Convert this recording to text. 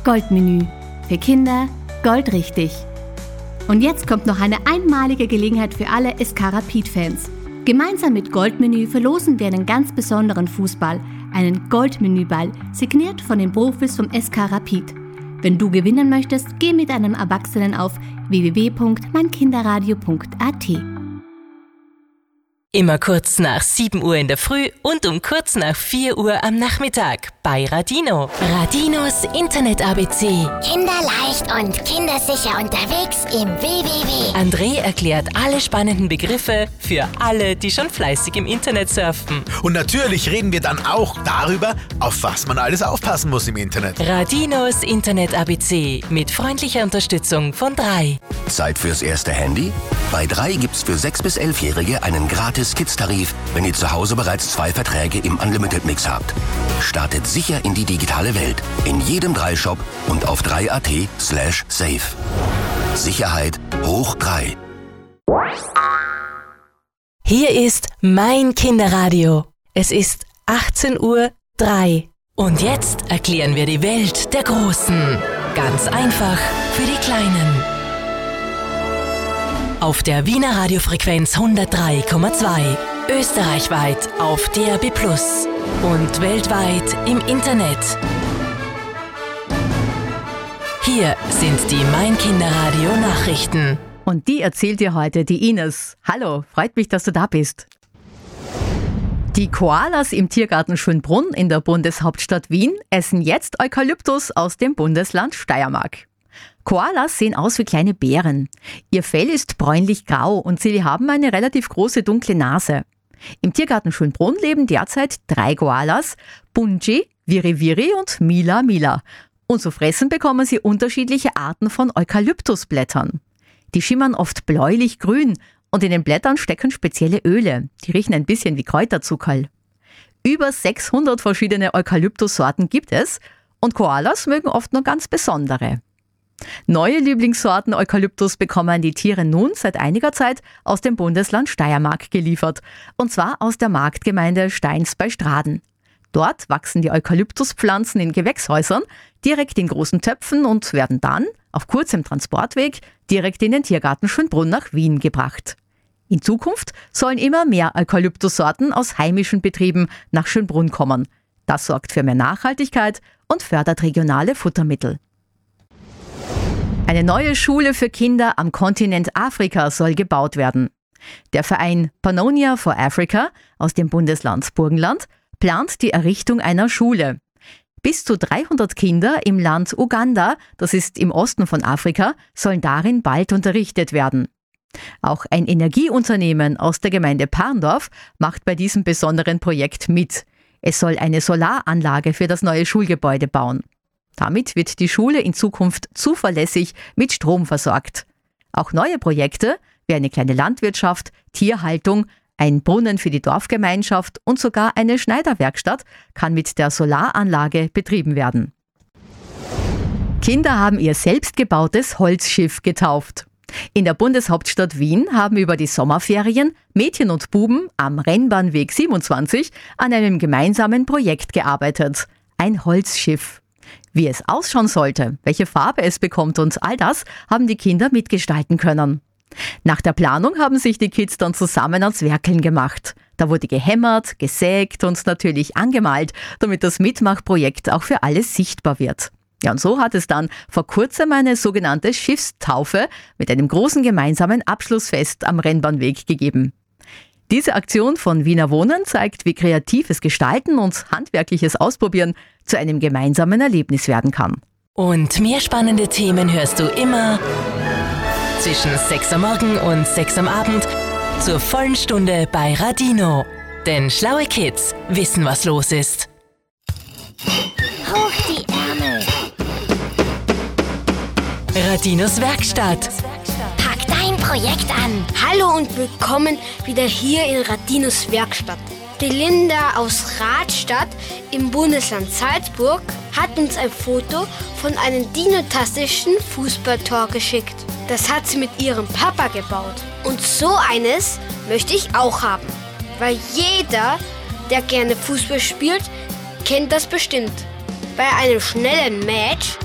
Goldmenü. Für Kinder goldrichtig. Und jetzt kommt noch eine einmalige Gelegenheit für alle SK Rapid-Fans. Gemeinsam mit Goldmenü verlosen wir einen ganz besonderen Fußball, einen Goldmenüball, signiert von den Profis vom SK Rapid. Wenn du gewinnen möchtest, geh mit einem Erwachsenen auf www.meinkinderradio.at. Immer kurz nach 7 Uhr in der Früh und um kurz nach 4 Uhr am Nachmittag bei Radino. Radinos Internet-ABC. Kinderleicht und kindersicher unterwegs im WWW. André erklärt alle spannenden Begriffe für alle, die schon fleißig im Internet surfen. Und natürlich reden wir dann auch darüber, auf was man alles aufpassen muss im Internet. Radinos Internet-ABC mit freundlicher Unterstützung von 3. Zeit fürs erste Handy? Bei 3 gibt's für 6- bis 11-Jährige einen gratis Kids-Tarif, wenn ihr zu Hause bereits 2 Verträge im Unlimited-Mix habt. Startet sicher in die digitale Welt. In jedem 3-Shop und auf 3.at/safe. Sicherheit hoch 3. Hier ist mein Kinderradio. Es ist 18:03 Uhr. Und jetzt erklären wir die Welt der Großen. Ganz einfach für die Kleinen. Auf der Wiener Radiofrequenz 103,2, österreichweit auf DAB+ und weltweit im Internet. Hier sind die Mein Kinderradio Nachrichten. Und die erzählt dir heute die Ines. Hallo, freut mich, dass du da bist. Die Koalas im Tiergarten Schönbrunn in der Bundeshauptstadt Wien essen jetzt Eukalyptus aus dem Bundesland Steiermark. Koalas sehen aus wie kleine Bären. Ihr Fell ist bräunlich-grau und sie haben eine relativ große dunkle Nase. Im Tiergarten Schönbrunn leben derzeit 3 Koalas, Bunji, Viri und Mila. Und zu fressen bekommen sie unterschiedliche Arten von Eukalyptusblättern. Die schimmern oft bläulich-grün und in den Blättern stecken spezielle Öle. Die riechen ein bisschen wie Kräuterzuckerl. Über 600 verschiedene Eukalyptussorten gibt es und Koalas mögen oft nur ganz besondere. Neue Lieblingssorten Eukalyptus bekommen die Tiere nun seit einiger Zeit aus dem Bundesland Steiermark geliefert. Und zwar aus der Marktgemeinde Steins bei Straden. Dort wachsen die Eukalyptuspflanzen in Gewächshäusern, direkt in großen Töpfen und werden dann, auf kurzem Transportweg, direkt in den Tiergarten Schönbrunn nach Wien gebracht. In Zukunft sollen immer mehr Eukalyptussorten aus heimischen Betrieben nach Schönbrunn kommen. Das sorgt für mehr Nachhaltigkeit und fördert regionale Futtermittel. Eine neue Schule für Kinder am Kontinent Afrika soll gebaut werden. Der Verein Pannonia for Africa aus dem Bundesland Burgenland plant die Errichtung einer Schule. Bis zu 300 Kinder im Land Uganda, das ist im Osten von Afrika, sollen darin bald unterrichtet werden. Auch ein Energieunternehmen aus der Gemeinde Parndorf macht bei diesem besonderen Projekt mit. Es soll eine Solaranlage für das neue Schulgebäude bauen. Damit wird die Schule in Zukunft zuverlässig mit Strom versorgt. Auch neue Projekte wie eine kleine Landwirtschaft, Tierhaltung, ein Brunnen für die Dorfgemeinschaft und sogar eine Schneiderwerkstatt kann mit der Solaranlage betrieben werden. Kinder haben ihr selbstgebautes Holzschiff getauft. In der Bundeshauptstadt Wien haben über die Sommerferien Mädchen und Buben am Rennbahnweg 27 an einem gemeinsamen Projekt gearbeitet. Ein Holzschiff. Wie es ausschauen sollte, welche Farbe es bekommt und all das haben die Kinder mitgestalten können. Nach der Planung haben sich die Kids dann zusammen ans Werkeln gemacht. Da wurde gehämmert, gesägt und natürlich angemalt, damit das Mitmachprojekt auch für alle sichtbar wird. Ja, und so hat es dann vor kurzem eine sogenannte Schiffstaufe mit einem großen gemeinsamen Abschlussfest am Rennbahnweg gegeben. Diese Aktion von Wiener Wohnen zeigt, wie kreatives Gestalten und handwerkliches Ausprobieren zu einem gemeinsamen Erlebnis werden kann. Und mehr spannende Themen hörst du immer zwischen 6 am Morgen und 6 am Abend zur vollen Stunde bei Radino. Denn schlaue Kids wissen, was los ist. Hoch die Ärmel. Radinos Werkstatt. Pack dein Projekt an. Hallo und willkommen wieder hier in Radinos Werkstatt. Die Linda aus Radstadt im Bundesland Salzburg hat uns ein Foto von einem dinotastischen Fußballtor geschickt. Das hat sie mit ihrem Papa gebaut. Und so eines möchte ich auch haben. Weil jeder, der gerne Fußball spielt, kennt das bestimmt. Bei einem schnellen Match